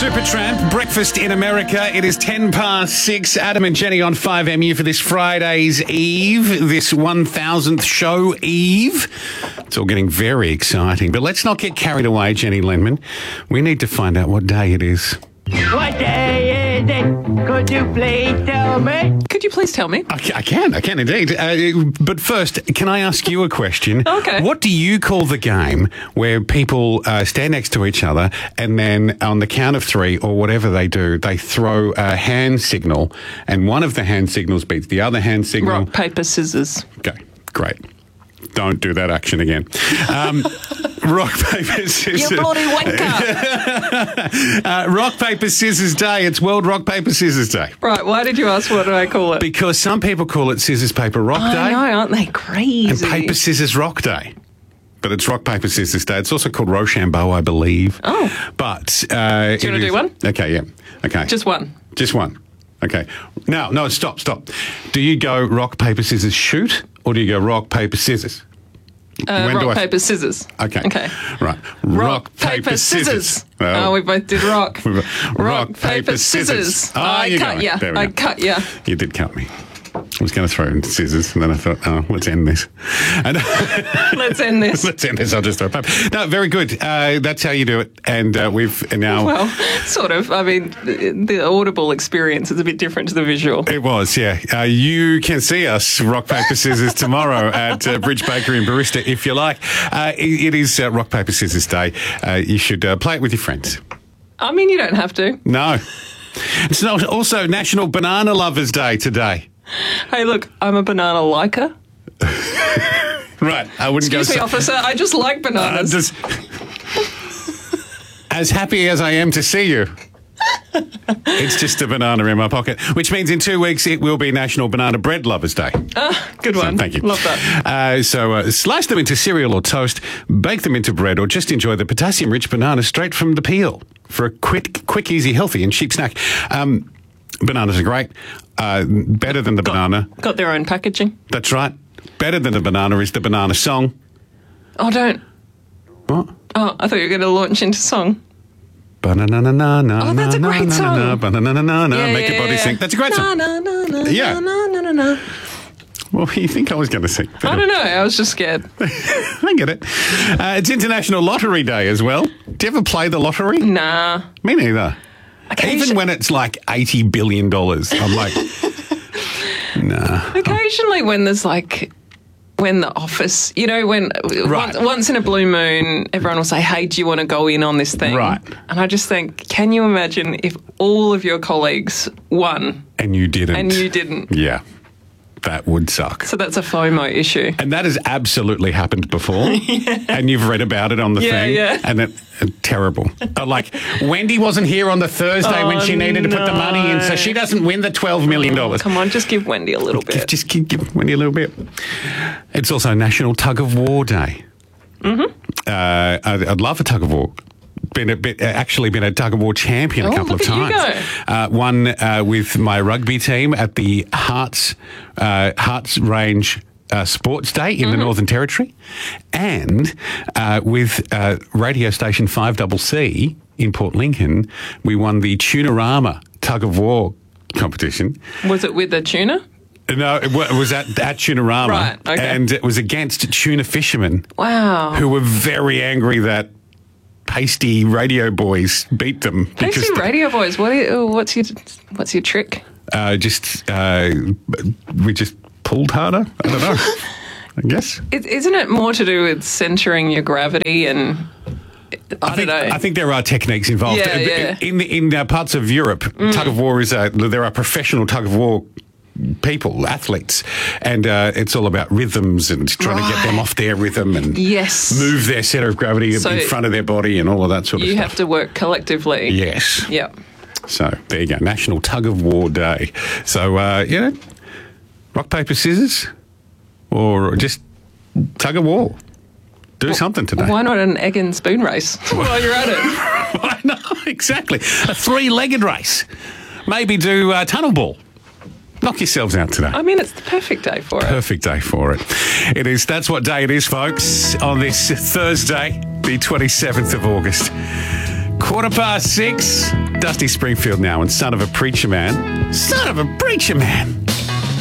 Supertramp, Breakfast in America. It is 6:10. Adam and Jenny on 5MU for this Friday's Eve, this 1000th show Eve. It's all getting very exciting. But let's not get carried away, Jenny Lenman. We need to find out what day it is. What day is it? Could you please tell me? Could you please tell me? I can indeed. But first, can I ask you a question? Okay. What do you call the game where people stand next to each other and then on the count of three or whatever they do, they throw a hand signal and one of the hand signals beats the other hand signal? Rock, paper, scissors. Okay, great. Don't do that action again. Rock, paper, scissors. You bloody wanker. Rock, paper, scissors day. It's World Rock, Paper, Scissors Day. Right, why did you ask what do I call it? Because some people call it Scissors, Paper, Rock I Day. know, aren't they crazy? And Paper, Scissors, Rock Day. But it's Rock, Paper, Scissors Day. It's also called Rochambeau, I believe. Oh. But... do you want to do one? Okay, yeah. Okay. Just one. Just one. Okay. No, stop. Do you go rock, paper, scissors, shoot? Or do you go rock, paper, scissors? Rock, paper, scissors. Okay. Right. Rock, paper, scissors. Well, Oh, we both did rock. rock, paper, scissors. I cut you. There we I go. cut you. You did cut me. I was going to throw in scissors, and then I thought, let's end this. And Let's end this. let's end this. I'll just throw paper. No, very good. That's how you do it. And we've now... Well, sort of. I mean, the audible experience is a bit different to the visual. It was, yeah. You can see us, Rock, Paper, Scissors, tomorrow at Bridge Bakery and Barista, if you like. It is Rock, Paper, Scissors Day. You should play it with your friends. I mean, you don't have to. No. It's also National Banana Lovers Day today. Hey, look, I'm a banana liker. Right, I wouldn't Excuse me, go... officer, I just like bananas. As happy as I am to see you, it's just a banana in my pocket, which means in 2 weeks it will be National Banana Bread Lovers Day. Good one. Thank you. Love that. So slice them into cereal or toast, bake them into bread, or just enjoy the potassium-rich banana straight from the peel for a quick, easy, healthy and chic snack. Bananas are great. Better than the banana. Got their own packaging. That's right. Better than the banana is the banana song. Oh, don't. What? Oh, I thought you were going to launch into song. Ba-na-na-na-na-na. Oh, that's a great song. Ba-na-na-na-na-na. Yeah, Make your body sing. That's a great song. Yeah. Na. What do you think I was going to sing? I don't know. I was just scared. I get it. It's International Lottery Day as well. Do you ever play the lottery? Nah. Me neither. Even when it's like $80 billion, I'm like, nah. Occasionally when there's like... When The Office, you know, Right. once in a blue moon, everyone will say, hey, do you want to go in on this thing? Right. And I just think, can you imagine if all of your colleagues won And you didn't. and you didn't? Yeah. That would suck. So that's a FOMO issue. And that has absolutely happened before. And you've read about it on the thing. Yeah. And terrible. Like, Wendy wasn't here on the Thursday when she needed to put the money in, so she doesn't win the $12 million. Come on, just give Wendy a little bit. Just give Wendy a little bit. It's also National Tug of War Day. Mm-hmm. I'd love a tug of war. Been a tug of war champion a couple of look times. at you go. One with my rugby team at the Hearts Range Sports Day in the Northern Territory, and with radio station 5CC in Port Lincoln, we won the Tunarama tug of war competition. Was it with a tuna? No, it was at Tunarama, Right, okay. and it was against tuna fishermen. Wow. Who were very angry that pasty radio boys beat them. Pasty radio boys, what's your trick? We just pulled harder. I don't know. I guess. Isn't it more to do with centering your gravity and... I don't know. I think there are techniques involved. Yeah. In parts of Europe, tug of war there are professional tug of war people, athletes, and it's all about rhythms and trying to get them off their rhythm and move their center of gravity in front of their body and all of that sort of stuff. You have to work collectively. Yes. Yep. So there you go, National Tug of War Day. So, rock, paper, scissors, or just tug of war. Do something today. Why not an egg and spoon race while you're at it? I know, exactly. A 3-legged race. Maybe do tunnel ball. Knock yourselves out today. I mean, it's the perfect day for it. Perfect day for it. It is. That's what day it is, folks, on this Thursday, the 27th of August. 6:15. Dusty Springfield now and Son of a Preacher Man. Son of a Preacher Man.